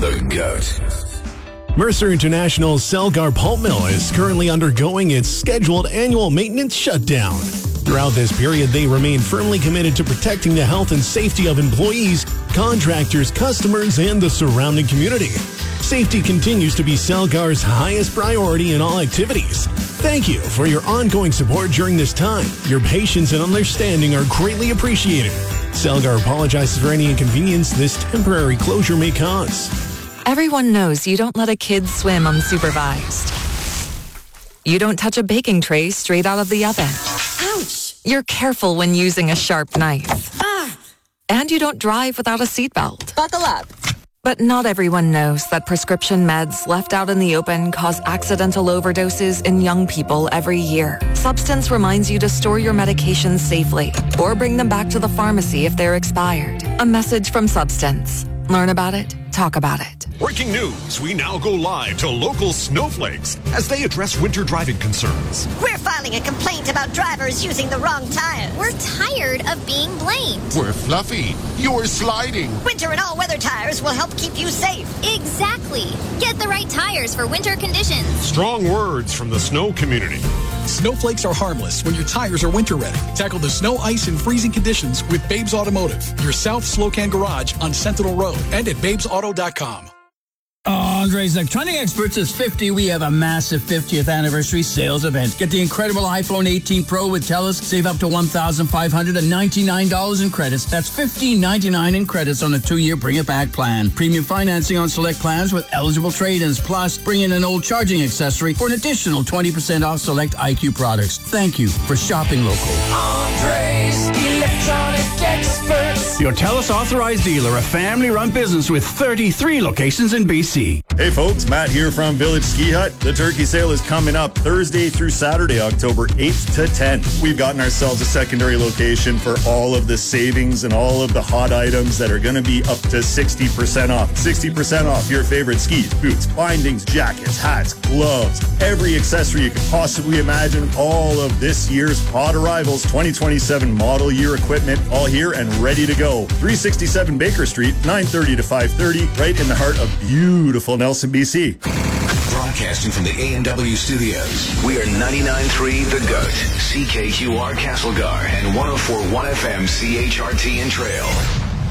The GOAT. Mercer International's Celgar Pulp Mill is currently undergoing its scheduled annual maintenance shutdown. Throughout this period, they remain firmly committed to protecting the health and safety of employees, contractors, customers, and the surrounding community. Safety continues to be Celgar's highest priority in all activities. Thank you for your ongoing support during this time. Your patience and understanding are greatly appreciated. Celgar apologizes for any inconvenience this temporary closure may cause. Everyone knows you don't let a kid swim unsupervised. You don't touch a baking tray straight out of the oven. Ouch! You're careful when using a sharp knife. Ah! And you don't drive without a seatbelt. Buckle up. But not everyone knows that prescription meds left out in the open cause accidental overdoses in young people every year. Substance reminds you to store your medications safely or bring them back to the pharmacy if they're expired. A message from Substance. Learn about it. Talk about it. Breaking news, we now go live to local snowflakes as they address winter driving concerns. We're filing a complaint about drivers using the wrong tires. We're tired of being blamed. We're fluffy. You're sliding. Winter and all-weather tires will help keep you safe. Exactly. Get the right tires for winter conditions. Strong words from the snow community. Snowflakes are harmless when your tires are winter ready. Tackle the snow, ice, and freezing conditions with Babes Automotive, your South Slocan garage on Sentinel Road and at babesauto.com. Andre's Electronic Experts is 50. We have a massive 50th anniversary sales event. Get the incredible iPhone 18 Pro with TELUS. Save up to $1,599 in credits. That's $1,599 in credits on a 2-year Bring It Back plan. Premium financing on select plans with eligible trade-ins. Plus, bring in an old charging accessory for an additional 20% off select IQ products. Thank you for shopping local. Andre's Electronic Experts. Your TELUS authorized dealer, a family-run business with 33 locations in BC. Hey folks, Matt here from Village Ski Hut. The turkey sale is coming up Thursday through Saturday, October 8th to 10th. We've gotten ourselves a secondary location for all of the savings and all of the hot items that are going to be up to 60% off. 60% off your favorite skis, boots, bindings, jackets, hats, gloves, every accessory you could possibly imagine. All of this year's Pod Arrivals 2027 model year equipment, all here and ready to go. 367 Baker Street, 9:30 to 5:30, right in the heart of beautiful Nelson, BC. Broadcasting from the A&W studios, we are 99.3 The GOAT, CKQR Castlegar, and 104.1 FM CHRT in Trail.